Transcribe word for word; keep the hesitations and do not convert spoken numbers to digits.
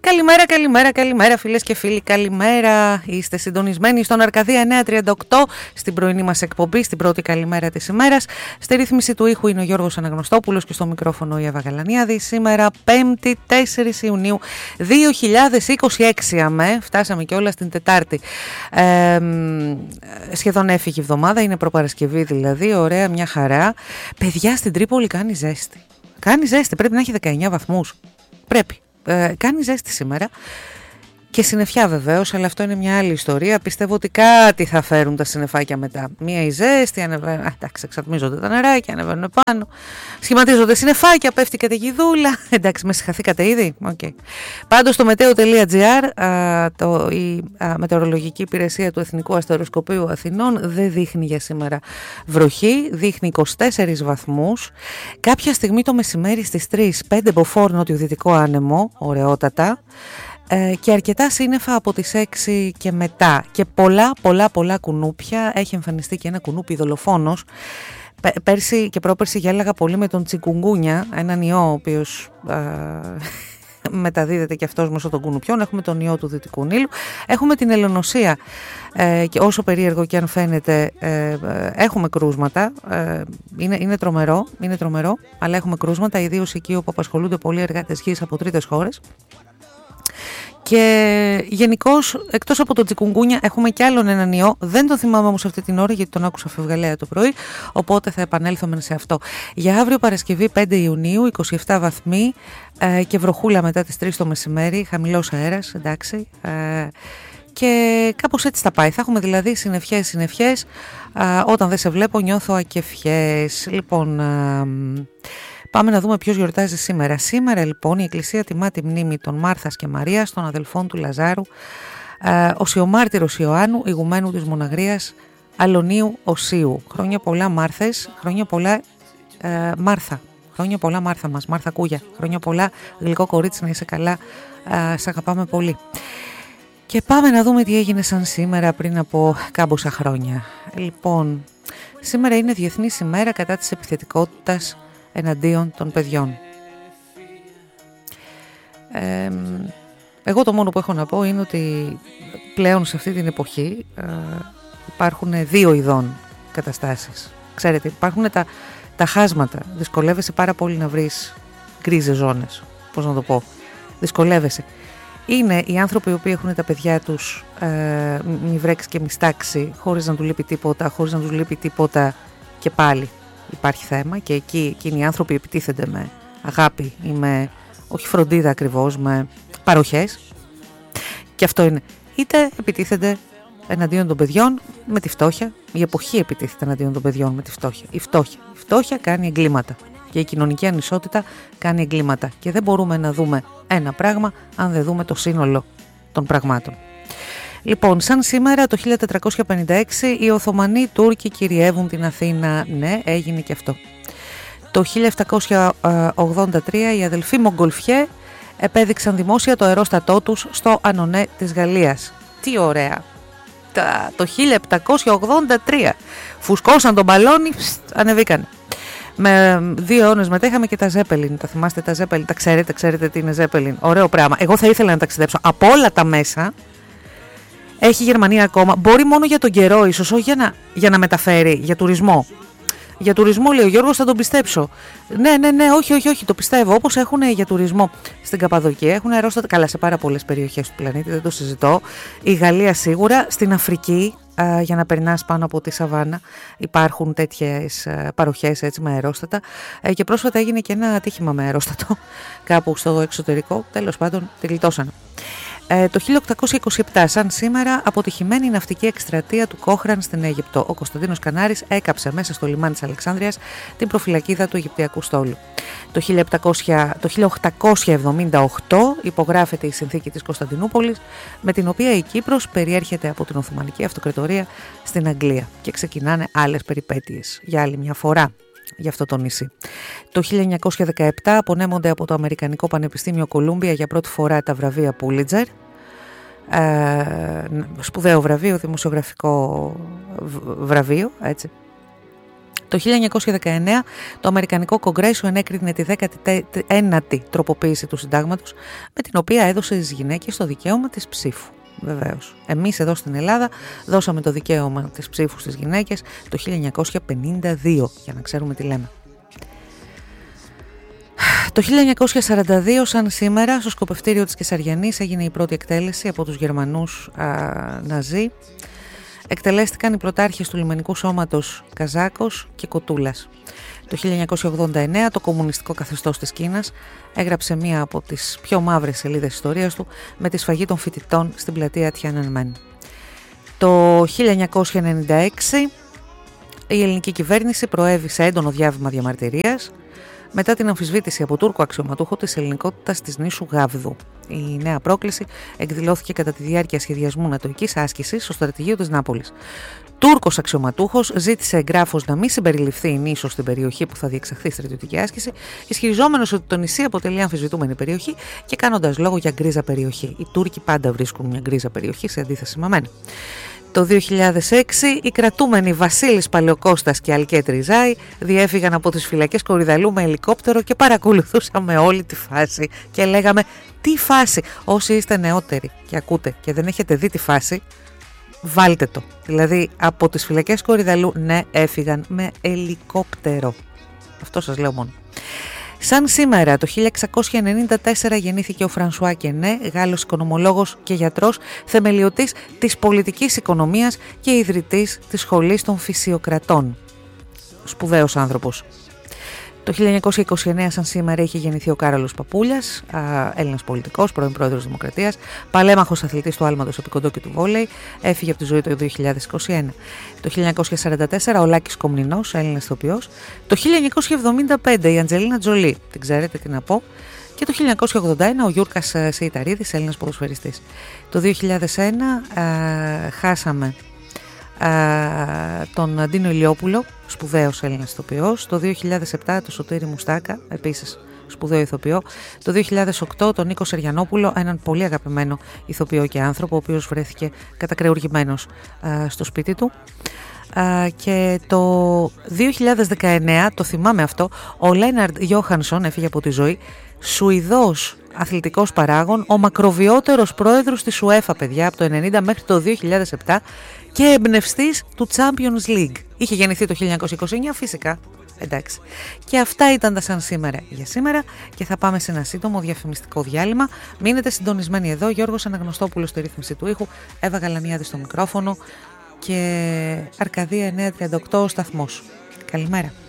Καλημέρα, καλημέρα, καλημέρα φίλες και φίλοι, καλημέρα. Είστε συντονισμένοι στον Αρκαδία εννιακόσια τριάντα οκτώ στην πρωινή μας εκπομπή, στην πρώτη καλημέρα της ημέρας. Στη ρύθμιση του ήχου είναι ο Γιώργος Αναγνωστόπουλος και στο μικρόφωνο η Εύα Γαλανιάδη. Σήμερα πέμπτη τέσσερις Ιουνίου δύο χιλιάδες είκοσι έξι, αμέ, φτάσαμε και όλα στην Τετάρτη. Ε, σχεδόν έφυγε η εβδομάδα, είναι προπαρασκευή δηλαδή, ωραία, μια χαρά. Παιδιά, στην Τρίπολη κάνει ζέστη. Κάνει ζέστη, πρέπει να έχει δεκαεννιά βαθμούς. Πρέπει. Ε, κάνει ζέστη σήμερα και συννεφιά βεβαίως, αλλά αυτό είναι μια άλλη ιστορία. Πιστεύω ότι κάτι θα φέρουν τα συννεφάκια μετά. Μία η ζέστη, ανεβα... Α, εντάξει, εξατμίζονται τα νεράκια, ανεβαίνουν πάνω, σχηματίζονται συννεφάκια, πέφτει καταιγιδούλα. Εντάξει, με συγχαθήκατε ήδη. Okay. Πάντως το μετέο.gr, το, η α, μετεωρολογική υπηρεσία του Εθνικού Αστεροσκοπείου Αθηνών, δεν δείχνει για σήμερα βροχή, δείχνει είκοσι τέσσερις βαθμούς. Κάποια στιγμή το μεσημέρι στις τρεις, πέντε μποφόρ νοτιοδυτικό άνεμο, ωραιότατα. Ε, και αρκετά σύννεφα από τις έξι και μετά και πολλά πολλά πολλά κουνούπια. Έχει εμφανιστεί και ένα κουνούπι δολοφόνος. Πέρσι και πρόπερσι γέλαγα πολύ με τον τσικουνγκούνια, έναν ιό ο οποίος ε, μεταδίδεται και αυτός μέσω των κουνουπιών. Έχουμε τον ιό του Δυτικού Νείλου, έχουμε την ελονοσία ε, και όσο περίεργο και αν φαίνεται ε, έχουμε κρούσματα, ε, είναι, είναι, τρομερό, είναι τρομερό, αλλά έχουμε κρούσματα, ιδίως εκεί όπου απασχολούνται πολλοί εργάτες γης από τρίτες χώρες. Και γενικώς, εκτός από το τσικουνγκούνια, έχουμε κι άλλον έναν ιό. Δεν τον θυμάμαι όμως αυτή την ώρα, γιατί τον άκουσα φευγαλέα το πρωί. Οπότε θα επανέλθουμε σε αυτό. Για αύριο Παρασκευή πέντε Ιουνίου, είκοσι επτά βαθμοί ε, και βροχούλα μετά τις τρεις το μεσημέρι. Χαμηλός αέρας, εντάξει. Ε, και κάπως έτσι θα πάει. Θα έχουμε δηλαδή συννεφιές, συννεφιές. Ε, όταν δεν σε βλέπω, νιώθω ακεφιές. Λοιπόν. Ε, Πάμε να δούμε ποιος γιορτάζει σήμερα. Σήμερα λοιπόν η Εκκλησία τιμά τη μνήμη των Μάρθας και Μαρίας, των αδελφών του Λαζάρου, ε, οσιομάρτυρος Ιωάννου, ηγουμένου της Μοναγρίας Αλωνίου Οσίου. Χρόνια πολλά Μάρθες, χρόνια πολλά ε, Μάρθα, χρόνια πολλά Μάρθα μας, Μάρθα Κούγια, χρόνια πολλά γλυκό κορίτσι, να είσαι καλά, ε, σ' αγαπάμε πολύ. Και πάμε να δούμε τι έγινε σαν σήμερα πριν από κάμποσα χρόνια. Λοιπόν, σήμερα είναι Διεθνής ημέρα κατά της επιθετικότητας εναντίον των παιδιών. Ε, εγώ το μόνο που έχω να πω είναι ότι πλέον σε αυτή την εποχή ε, υπάρχουν δύο ειδών καταστάσεις. Ξέρετε, υπάρχουν τα, τα χάσματα. Δυσκολεύεσαι πάρα πολύ να βρεις γκρίζες ζώνες. Πώς να το πω. Δυσκολεύεσαι. Είναι οι άνθρωποι οι οποίοι έχουν τα παιδιά τους ε, μη βρέξει και μη στάξει, χωρίς να του λείπει τίποτα, χωρίς να τους λείπει τίποτα και πάλι υπάρχει θέμα, και εκεί εκείνοι οι άνθρωποι επιτίθενται με αγάπη ή με, όχι φροντίδα ακριβώς, με παροχές. Και αυτό είναι. Είτε επιτίθενται εναντίον των παιδιών με τη φτώχεια. Η εποχή επιτίθεται εναντίον των παιδιών με τη φτώχεια. Η φτώχεια. Η φτώχεια κάνει εγκλήματα. Και η κοινωνική ανισότητα κάνει εγκλήματα. Και δεν μπορούμε να δούμε ένα πράγμα αν δεν δούμε το σύνολο των πραγμάτων. Λοιπόν, σαν σήμερα το χίλια τετρακόσια πενήντα έξι οι Οθωμανοί Τούρκοι κυριεύουν την Αθήνα. Ναι, έγινε και αυτό. Το χίλια επτακόσια ογδόντα τρία οι αδελφοί Μογκολφιέ επέδειξαν δημόσια το αερόστατό τους στο Ανονέ της Γαλλίας. Τι ωραία! Το χίλια επτακόσια ογδόντα τρία φουσκώσαν τον μπαλόνι, ανεβήκανε. Με δύο αιώνες μετά είχαμε και τα Ζέπελιν. Τα θυμάστε τα Ζέπελιν? Τα ξέρετε, ξέρετε τι είναι Ζέπελιν? Ωραίο πράγμα. Εγώ θα ήθελα να ταξιδέψω από όλα τα μέσα. Έχει η Γερμανία ακόμα. Μπορεί μόνο για τον καιρό, ίσως, όχι για να, για να μεταφέρει, για τουρισμό. Για τουρισμό, λέει ο Γιώργος, θα τον πιστέψω. Ναι, ναι, ναι, όχι, όχι, όχι, το πιστεύω. Όπως έχουν για τουρισμό στην Καπαδοκία, έχουν αερόστατα. Καλά, σε πάρα πολλές περιοχές του πλανήτη, δεν το συζητώ. Η Γαλλία σίγουρα. Στην Αφρική, α, για να περνάς πάνω από τη Σαβάνα, υπάρχουν τέτοιες α, παροχές έτσι, με αερόστατα. Ε, και πρόσφατα έγινε και ένα ατύχημα με αερόστατο κάπου στο εξωτερικό. Τέλος πάντων, τη γλιτώσανε. Ε, το χίλια οκτακόσια είκοσι επτά, σαν σήμερα, αποτυχημένη ναυτική εκστρατεία του Κόχραν στην Αίγυπτο. Ο Κωνσταντίνος Κανάρης έκαψε μέσα στο λιμάνι της Αλεξάνδρειας την προφυλακίδα του Αιγυπτιακού στόλου. Το χίλια οκτακόσια εβδομήντα οκτώ υπογράφεται η συνθήκη της Κωνσταντινούπολης, με την οποία η Κύπρος περιέρχεται από την Οθωμανική Αυτοκρατορία στην Αγγλία και ξεκινάνε άλλες περιπέτειες για άλλη μια φορά για αυτό το νησί. Το χίλια εννιακόσια δεκαεπτά απονέμονται από το Αμερικανικό Πανεπιστήμιο Κολούμπια για πρώτη φορά τα βραβεία Πούλιτζερ. Ε, σπουδαίο βραβείο, δημοσιογραφικό βραβείο, έτσι. Το χίλια εννιακόσια δεκαεννέα το Αμερικανικό Κογκρέσο ενέκρινε τη δέκατη ένατη τροποποίηση του συντάγματος, με την οποία έδωσε στις γυναίκες το δικαίωμα της ψήφου. Βεβαίως. Εμείς εδώ στην Ελλάδα δώσαμε το δικαίωμα της ψήφου στις γυναίκες το χίλια εννιακόσια πενήντα δύο, για να ξέρουμε τι λέμε. Το χίλια εννιακόσια σαράντα δύο, σαν σήμερα, στο σκοπευτήριο της Κεσαριανής έγινε η πρώτη εκτέλεση από τους Γερμανούς α, Ναζί. Εκτελέστηκαν οι πρωτάρχες του λιμενικού σώματος Καζάκος και Κοτούλας. Το χίλια εννιακόσια ογδόντα εννέα το κομμουνιστικό καθεστώς της Κίνας έγραψε μία από τις πιο μαύρες σελίδες ιστορίας του με τη σφαγή των φοιτητών στην πλατεία Tiananmen. Το χίλια εννιακόσια ενενήντα έξι η ελληνική κυβέρνηση προέβη σε έντονο διάβημα διαμαρτυρίας μετά την αμφισβήτηση από Τούρκο αξιωματούχο της ελληνικότητας της νήσου Γάβδου. Η νέα πρόκληση εκδηλώθηκε κατά τη διάρκεια σχεδιασμού νατοικής άσκησης στο στρατηγείο της Νάπολης. Τούρκος αξιωματούχος ζήτησε εγγράφως να μην συμπεριληφθεί η νήσος στην περιοχή που θα διεξαχθεί στρατιωτική άσκηση, ισχυριζόμενος ότι το νησί αποτελεί αμφισβητούμενη περιοχή και κάνοντας λόγο για γκρίζα περιοχή. Οι Τούρκοι πάντα βρίσκουν μια γκρίζα περιοχή σε αντίθεση με μένα. Το δύο χιλιάδες έξι οι κρατούμενοι Βασίλης Παλαιοκώστας και Αλκέτρη Ζάη διέφυγαν από τις φυλακές Κορυδαλού με ελικόπτερο και παρακολουθούσαμε όλη τη φάση και λέγαμε τι φάση. Όσοι είστε νεότεροι και ακούτε και δεν έχετε δει τη φάση, βάλτε το. Δηλαδή από τις φυλακές Κορυδαλού, ναι, έφυγαν με ελικόπτερο. Αυτό σας λέω μόνο. Σαν σήμερα, το χίλια εξακόσια ενενήντα τέσσερα γεννήθηκε ο Φρανσουά Κενέ, Γάλλος οικονομολόγος και γιατρός, θεμελιωτής της πολιτικής οικονομίας και ιδρυτής της Σχολής των Φυσιοκρατών. Σπουδαίος άνθρωπος. Το χίλια εννιακόσια είκοσι εννέα, σαν σήμερα, είχε γεννηθεί ο Κάρολος Παπούλιας, Έλληνας πολιτικός, πρώην πρόεδρος Δημοκρατίας, παλέμαχος αθλητής του άλματος επικοντό και του βόλεϊ, έφυγε από τη ζωή το δύο χιλιάδες είκοσι ένα. Το χίλια εννιακόσια σαράντα τέσσερα, ο Λάκης Κομνηνός, Έλληνας ηθοποιός. Το χίλια εννιακόσια εβδομήντα πέντε, η Αντζελίνα Τζολί, την ξέρετε τι να πω. Και το χίλια εννιακόσια ογδόντα ένα, ο Γιούρκας Σεϊταρίδης, Έλληνας ποδοσφαιριστής. Το δύο χιλιάδες ένα α, χάσαμε α, τον Αντίνο Ηλιόπουλο, σπουδαίος Έλληνας ηθοποιός. Το δύο χιλιάδες επτά το Σωτήρη Μουστάκα, επίσης σπουδαίο ηθοποιό. Το δύο χιλιάδες οκτώ τον Νίκο Σεριανόπουλο, έναν πολύ αγαπημένο ηθοποιό και άνθρωπο, ο οποίος βρέθηκε κατακρεουργημένος α, στο σπίτι του. Uh, και το δύο χιλιάδες δεκαεννέα, το θυμάμαι αυτό, ο Λέναρντ Γιόχανσον έφυγε από τη ζωή, Σουηδός αθλητικός παράγων, ο μακροβιότερος πρόεδρος της UEFA, παιδιά, από το ενενήντα μέχρι το δύο χιλιάδες επτά και εμπνευστής του Champions League. Είχε γεννηθεί το χίλια εννιακόσια είκοσι εννέα, φυσικά. Εντάξει. Και αυτά ήταν τα σαν σήμερα για σήμερα και θα πάμε σε ένα σύντομο διαφημιστικό διάλειμμα. Μείνετε συντονισμένοι εδώ. Γιώργος Αναγνωστόπουλος στη ρύθμιση του ήχου, Εύα Γαλανιάδη στο μικρόφωνο και Αρκαδία εννιακόσια τριάντα οκτώ ο σταθμός. Καλημέρα.